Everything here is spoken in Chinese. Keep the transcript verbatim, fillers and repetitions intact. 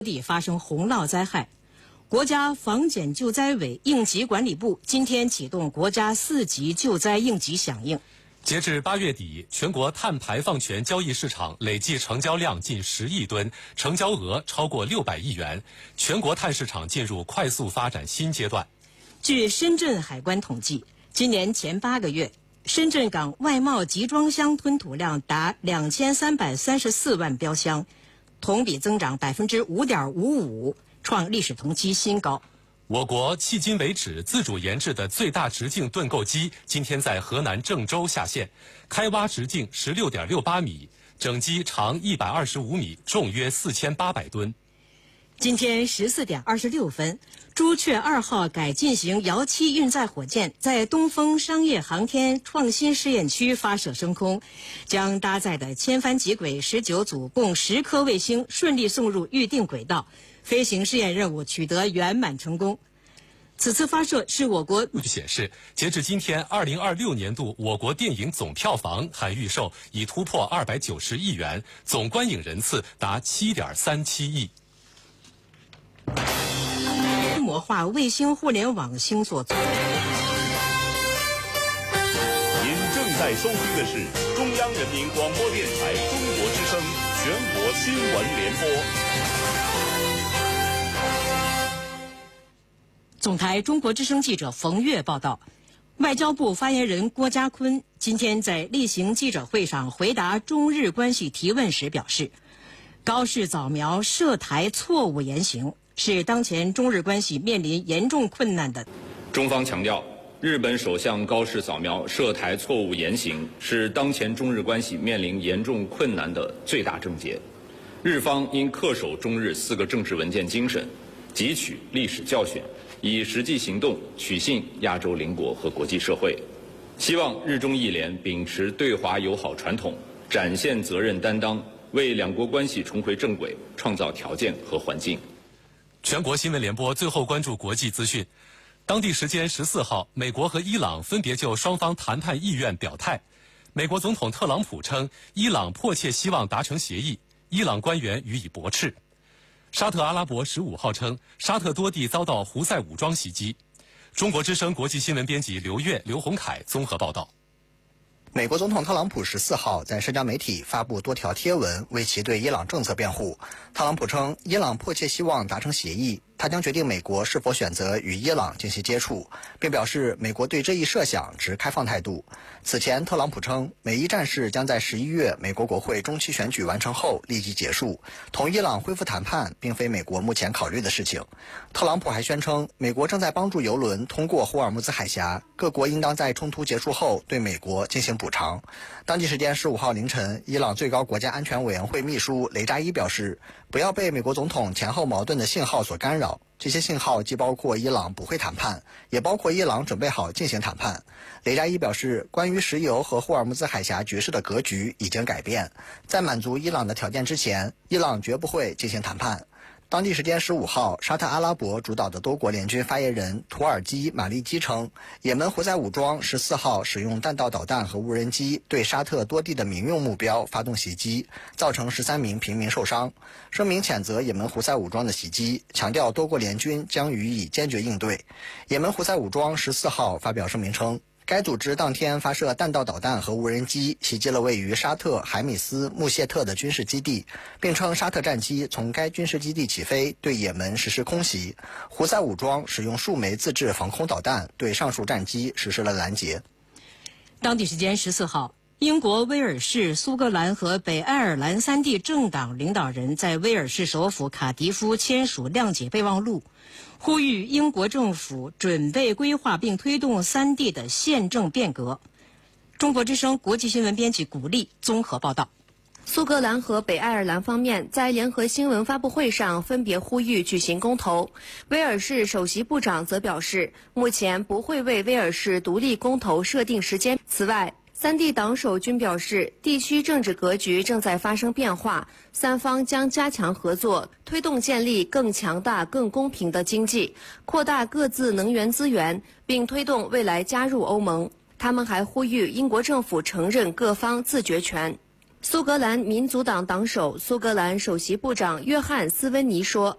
地发生洪涝灾害，国家防检救灾委应急管理部今天启动国家四级救灾应急响应。 截至八月底，全国碳排放权交易市场累计成交量近十亿吨，成交额超过六百亿元，全国碳市场进入快速发展新阶段。 据深圳海关统计，今年前八个月，深圳港外贸集装箱吞吐量达两千三百三十四万标箱，同比增长百分之五点五五，创历史同期新高。 我国迄今为止自主研制的最大直径盾构机今天在河南郑州下线，开挖直径十六点六八米，整机长一百二十五米，重约四千八百吨。 今天十四点二十六分，朱雀二号改进型遥七运载火箭在东风商业航天创新试验区发射升空，将搭载的千帆极轨十九组共十颗卫星顺利送入预定轨道，飞行试验任务取得圆满成功。此次发射是我国数据显示，截至今天，二零二六年度我国电影总票房含预售已突破二百九十亿元，总观影人次达七点三七亿。 规模化卫星互联网星座。您正在收听的是中央人民广播电台中国之声全国新闻联播。 总台中国之声记者冯月报道，外交部发言人郭家坤今天在例行记者会上回答中日关系提问时表示，高市早苗涉台错误言行是当前中日关系面临严重困难的。 中方强调，日本首相高市早苗涉台错误言行是当前中日关系面临严重困难的最大症结。日方应恪守中日四个政治文件精神，汲取历史教训，以实际行动取信亚洲邻国和国际社会。希望日中意联秉持对华友好传统，展现责任担当，为两国关系重回正轨创造条件和环境。 全国新闻联播最后关注国际资讯。当地时间十四号，美国和伊朗分别就双方谈判意愿表态。美国总统特朗普称，伊朗迫切希望达成协议，伊朗官员予以驳斥。沙特阿拉伯十五号称，沙特多地遭到胡塞武装袭击。中国之声国际新闻编辑刘越、刘洪凯综合报道。 美国总统特朗普十四号在社交媒体发布多条贴文，为其对伊朗政策辩护。特朗普称，伊朗迫切希望达成协议，他将决定美国是否选择与伊朗进行接触，并表示美国对这一设想持开放态度。此前，特朗普称，美伊战事将在十一月美国国会中期选举完成后立即结束，同伊朗恢复谈判并非美国目前考虑的事情。特朗普还宣称，美国正在帮助油轮通过霍尔木兹海峡，各国应当在冲突结束后对美国进行补偿。当地时间十五号凌晨，伊朗最高国家安全委员会秘书雷扎伊表示，不要被美国总统前后矛盾的信号所干扰，这些信号既包括伊朗不会谈判，也包括伊朗准备好进行谈判。雷扎伊表示，关于石油和霍尔木兹海峡局势的格局已经改变，在满足伊朗的条件之前，伊朗绝不会进行谈判。当地时间十五号，沙特阿拉伯主导的多国联军发言人图尔基·马利基称，也门胡塞武装十四号使用弹道导弹和无人机对沙特多地的民用目标发动袭击，造成十三名平民受伤。声明谴责也门胡塞武装的袭击，强调多国联军将予以坚决应对。也门胡塞武装十四号发表声明称，该组织当天发射弹道导弹和无人机袭击了位于沙特海米斯穆谢特的军事基地，并称沙特战机从该军事基地起飞，对也门实施空袭。胡塞武装使用数枚自制防空导弹对上述战机实施了拦截。 当地时间十四号，英国威尔士、苏格兰和北爱尔兰三地政党领导人在威尔士首府卡迪夫签署谅解备忘录，呼吁英国政府准备规划并推动三地的宪政变革。中国之声国际新闻编辑古丽综合报道。 苏格兰和北爱尔兰方面在联合新闻发布会上分别呼吁举行公投。威尔士首席部长则表示，目前不会为威尔士独立公投设定时间。此外，三地党首均表示，地区政治格局正在发生变化，三方将加强合作，推动建立更强大、更公平的经济，扩大各自能源资源，并推动未来加入欧盟。他们还呼吁英国政府承认各方自决权。 苏格兰民族党党首、苏格兰首席部长约翰斯温尼说。